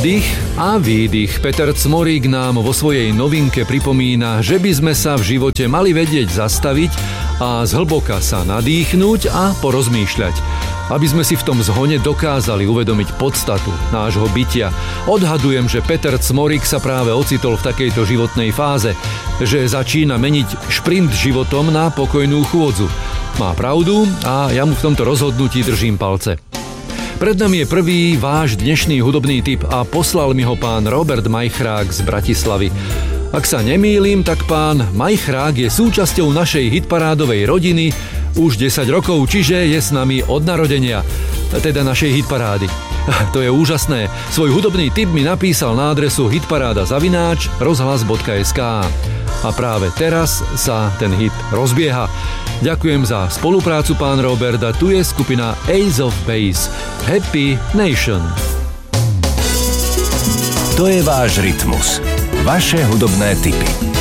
Vdych a výdych. Peter Cmorík nám vo svojej novinke pripomína, že by sme sa v živote mali vedieť zastaviť a zhlboka sa nadýchnuť a porozmýšľať, aby sme si v tom zhone dokázali uvedomiť podstatu nášho bytia. Odhadujem, že Peter Cmorík sa práve ocitol v takejto životnej fáze, že začína meniť šprint životom na pokojnú chôdzu. Má pravdu a ja mu v tomto rozhodnutí držím palce. Pred nami je prvý váš dnešný hudobný tip a poslal mi ho pán Robert Majchrák z Bratislavy. Ak sa nemýlim, tak pán Majchrák je súčasťou našej hitparádovej rodiny už 10 rokov, čiže je s nami od narodenia, teda našej hitparády. To je úžasné. Svoj hudobný tip mi napísal na adresu hitparada@rozhlas.sk. A práve teraz sa ten hit rozbieha. Ďakujem za spoluprácu, pán Robert, a tu je skupina Ace of Base, Happy Nation. To je váš rytmus. Vaše hudobné tipy.